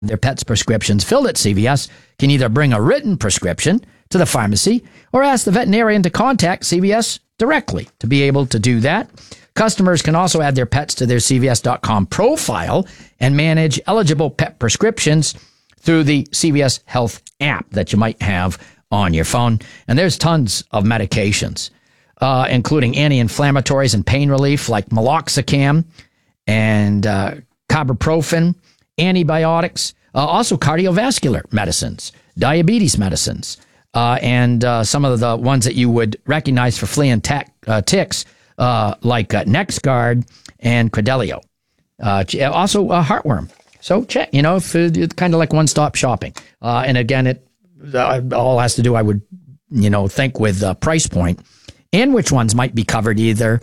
their pet's prescriptions filled at CVS can either bring a written prescription to the pharmacy or ask the veterinarian to contact CVS directly. To be able to do that, customers can also add their pets to their CVS.com profile and manage eligible pet prescriptions through the CVS Health app that you might have on your phone. And there's tons of medications, including anti-inflammatories and pain relief like meloxicam and carboprofen, antibiotics, also cardiovascular medicines, diabetes medicines, and some of the ones that you would recognize for flea and ticks, like NexGard and Credelio. Also heartworm. So check, if it's kind of like one-stop shopping. And again, it all has to do, I would, think with price point and which ones might be covered either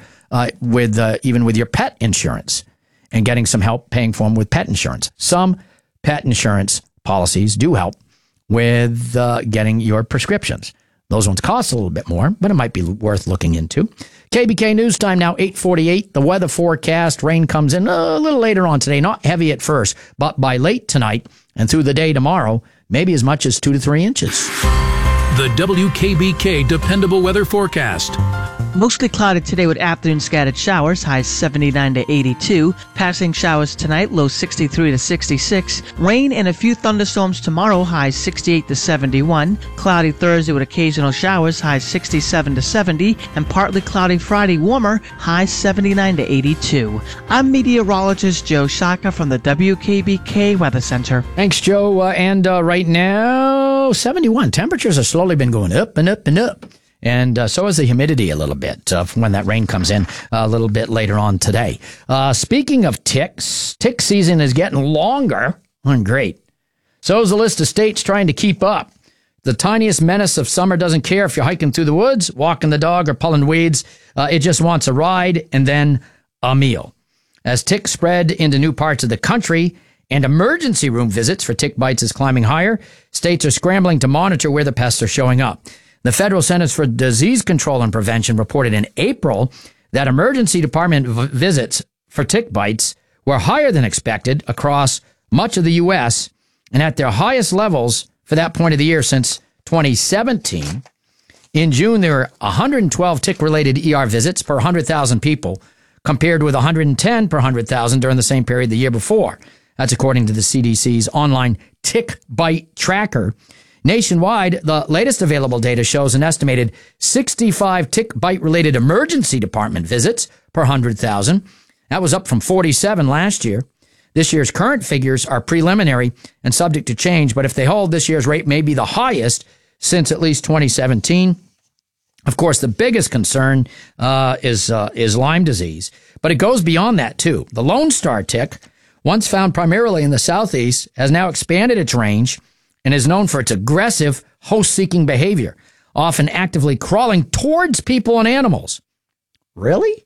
even with your pet insurance and getting some help paying for them with pet insurance. Some pet insurance policies do help with getting your prescriptions. Those ones cost a little bit more, but it might be worth looking into. KBK News Time now, 8:48. The weather forecast, rain comes in a little later on today, not heavy at first, but by late tonight and through the day tomorrow, maybe as much as 2 to 3 inches. The WKBK Dependable Weather Forecast. Mostly cloudy today with afternoon scattered showers, highs 79 to 82. Passing showers tonight, lows 63 to 66. Rain and a few thunderstorms tomorrow, highs 68 to 71. Cloudy Thursday with occasional showers, highs 67 to 70. And partly cloudy Friday, warmer, highs 79 to 82. I'm meteorologist Joe Shaka from the WKBK Weather Center. Thanks, Joe. And right now, 71. Temperatures have slowly been going up and up and up. And so is the humidity a little bit when that rain comes in a little bit later on today. Speaking of ticks, tick season is getting longer. Great. So is the list of states trying to keep up. The tiniest menace of summer doesn't care if you're hiking through the woods, walking the dog, or pulling weeds. It just wants a ride and then a meal. As ticks spread into new parts of the country and emergency room visits for tick bites is climbing higher, states are scrambling to monitor where the pests are showing up. The Federal Centers for Disease Control and Prevention reported in April that emergency department visits for tick bites were higher than expected across much of the U.S. and at their highest levels for that point of the year since 2017. In June, there were 112 tick-related ER visits per 100,000 people, compared with 110 per 100,000 during the same period the year before. That's according to the CDC's online tick bite tracker. Nationwide, the latest available data shows an estimated 65 tick bite-related emergency department visits per 100,000. That was up from 47 last year. This year's current figures are preliminary and subject to change, but if they hold, this year's rate may be the highest since at least 2017. Of course, the biggest concern is Lyme disease, but it goes beyond that too. The Lone Star tick, once found primarily in the southeast, has now expanded its range and is known for its aggressive host-seeking behavior, often actively crawling towards people and animals. Really?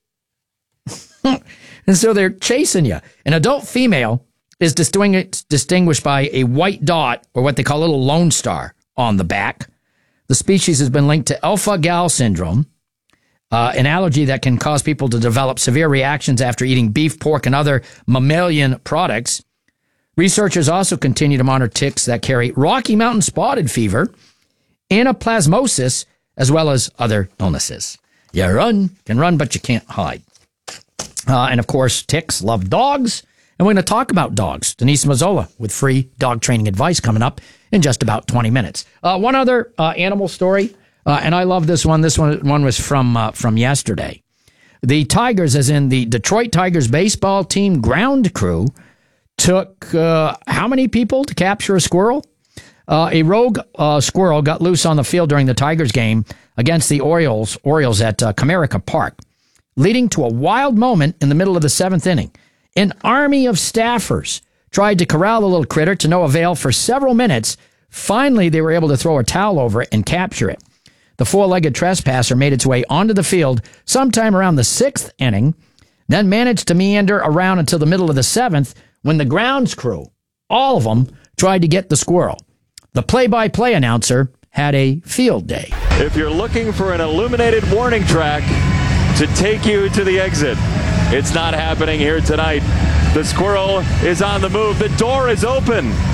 And so they're chasing you. An adult female is distinguished by a white dot, or what they call a little lone star, on the back. The species has been linked to alpha-gal syndrome, an allergy that can cause people to develop severe reactions after eating beef, pork, and other mammalian products. Researchers also continue to monitor ticks that carry Rocky Mountain spotted fever, anaplasmosis, as well as other illnesses. You can run, but you can't hide. And of course, ticks love dogs, and we're going to talk about dogs. Denise Mazzola with free dog training advice coming up in just about 20 minutes. One other animal story, and I love this one. This one was from yesterday. The Tigers, as in the Detroit Tigers baseball team ground crew, took how many people to capture a squirrel? A rogue squirrel got loose on the field during the Tigers game against the Orioles at Comerica Park, leading to a wild moment in the middle of the seventh inning. An army of staffers tried to corral the little critter to no avail for several minutes. Finally, they were able to throw a towel over it and capture it. The four-legged trespasser made its way onto the field sometime around the sixth inning, then managed to meander around until the middle of the seventh, when the grounds crew, all of them, tried to get the squirrel. The play-by-play announcer had a field day. If you're looking for an illuminated warning track to take you to the exit, it's not happening here tonight. The squirrel is on the move. The door is open.